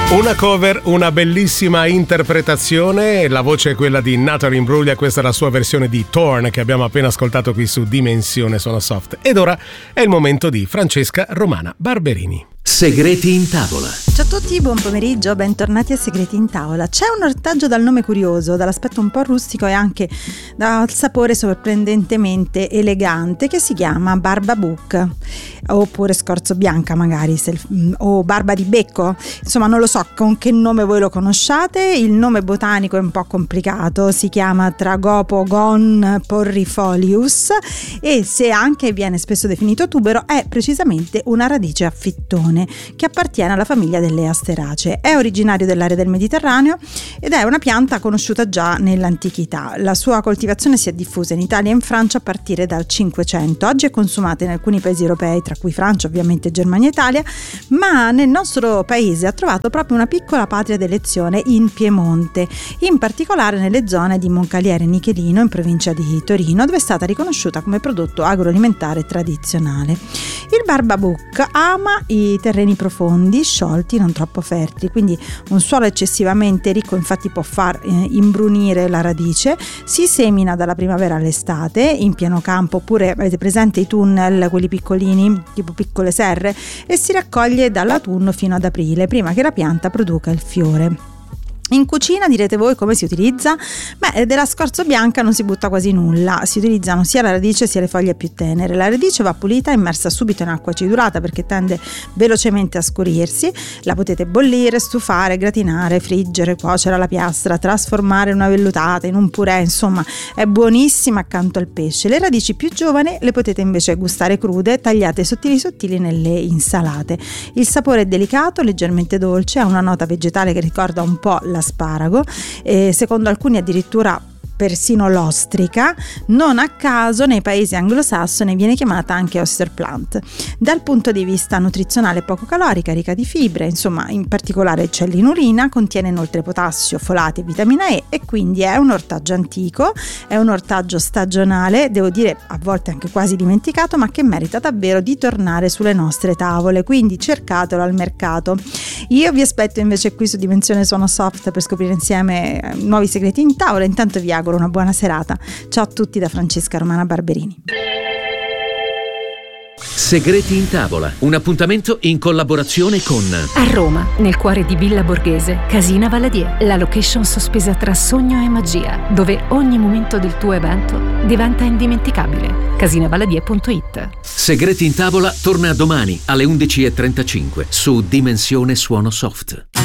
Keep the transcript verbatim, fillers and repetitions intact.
Una cover, una bellissima interpretazione, la voce è quella di Natalie Imbruglia, questa è la sua versione di Torn che abbiamo appena ascoltato qui su Dimensione Suono Soft. Ed ora è il momento di Francesca Romana Barberini. Segreti in tavola. Ciao a tutti, buon pomeriggio, bentornati a Segreti in tavola. C'è un ortaggio dal nome curioso, dall'aspetto un po' rustico e anche dal sapore sorprendentemente elegante, che si chiama barbabuc, oppure scorzo bianca magari, se, o barba di becco, insomma non lo so con che nome voi lo conosciate. Il nome botanico è un po' complicato, si chiama Tragopogon porrifolius e se anche viene spesso definito tubero è precisamente una radice a fittone che appartiene alla famiglia delle Asteracee. È originario dell'area del Mediterraneo ed è una pianta conosciuta già nell'antichità. La sua coltivazione si è diffusa in Italia e in Francia a partire dal Cinquecento. Oggi è consumata in alcuni paesi europei, tra cui Francia, ovviamente Germania e Italia, ma nel nostro paese ha trovato proprio una piccola patria d'elezione in Piemonte, in particolare nelle zone di Moncalieri e Nichelino, in provincia di Torino, dove è stata riconosciuta come prodotto agroalimentare tradizionale. Il barbabuc ama i terreni profondi, sciolti, non troppo fertili, quindi un suolo eccessivamente ricco infatti può far eh, imbrunire la radice. Si semina dalla primavera all'estate in pieno campo, oppure avete presente i tunnel, quelli piccolini tipo piccole serre, e si raccoglie dall'autunno fino ad aprile, prima che la pianta produca il fiore. In cucina direte voi come si utilizza? Beh, della scorza bianca non si butta quasi nulla, si utilizzano sia la radice sia le foglie più tenere. La radice va pulita e immersa subito in acqua acidulata perché tende velocemente a scurirsi. La potete bollire, stufare, gratinare, friggere, cuocere alla piastra, trasformare in una vellutata, in un purè, insomma è buonissima accanto al pesce. Le radici più giovani le potete invece gustare crude, tagliate sottili sottili nelle insalate. Il sapore è delicato, leggermente dolce, ha una nota vegetale che ricorda un po' l'asparago, e secondo alcuni addirittura persino l'ostrica. Non a caso nei paesi anglosassoni viene chiamata anche oyster plant. Dal punto di vista nutrizionale è poco calorica, ricca di fibre, insomma in particolare c'è l'inulina, contiene inoltre potassio, folati e vitamina E e quindi è un ortaggio antico, è un ortaggio stagionale, devo dire a volte anche quasi dimenticato, ma che merita davvero di tornare sulle nostre tavole, quindi cercatelo al mercato. Io vi aspetto invece qui su Dimensione Suono Soft per scoprire insieme nuovi segreti in tavola. Intanto vi auguro una buona serata. Ciao a tutti da Francesca Romana Barberini. Segreti in tavola, un appuntamento in collaborazione con a Roma, nel cuore di Villa Borghese, Casina Valadier, la location sospesa tra sogno e magia, dove ogni momento del tuo evento diventa indimenticabile. casina valadier punto it. Segreti in tavola torna domani alle undici e trentacinque su Dimensione Suono Soft.